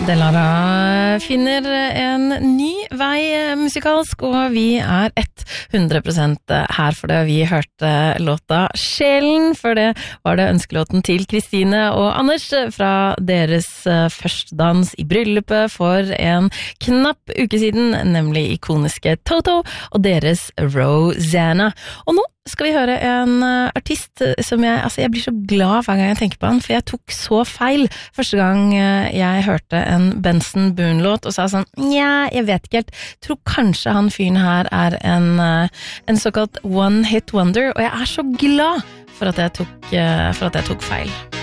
Delara finner en ny vei musikalsk, og vi 100% her for det. Vi hørte låta Sjelen, for det var det ønskelåten til Kristine og Anders fra deres førstedans i bryllupet for en knapp uke siden, nemlig ikoniske Toto og deres Rosanna. Og nå skal vi høre en artist som jeg blir så glad hver gang jeg tenker på han, for jeg tok så feil første gang jeg hørte en Benson Boone-låt og sa sånn, ja, jeg vet ikke helt, tror kanskje han fyren her en såkalt one-hit wonder, og jeg så glad for at jeg tok feil.